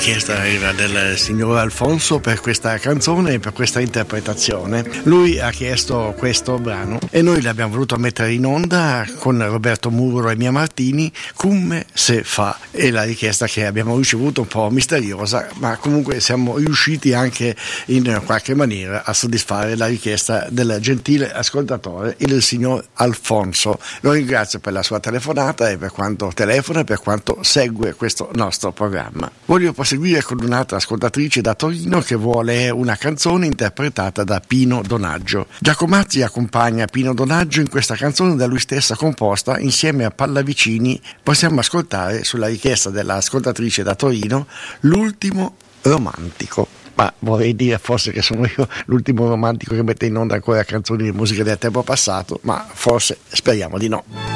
richiesta era del signor Alfonso per questa canzone e per questa interpretazione. Lui ha chiesto questo brano e noi l'abbiamo voluto mettere in onda con Roberto Muro e Mia Martini, Come se fa, e la richiesta che abbiamo ricevuto un po' misteriosa, ma comunque siamo riusciti anche in qualche maniera a soddisfare la richiesta del gentile ascoltatore, il signor Alfonso. Lo ringrazio per la sua telefonata e per quanto telefona e per quanto segue questo nostro programma. Voglio proseguire con un'altra ascoltatrice da Torino che vuole una canzone interpretata da Pino Donaggio. Giacomazzi accompagna Pino Donaggio in questa canzone da lui stessa composta insieme a Pallavicini. Possiamo ascoltare, sulla richiesta dell'ascoltatrice da Torino, L'ultimo romantico. Ma vorrei dire forse che sono io l'ultimo romantico che mette in onda ancora canzoni di musica del tempo passato, ma forse speriamo di no.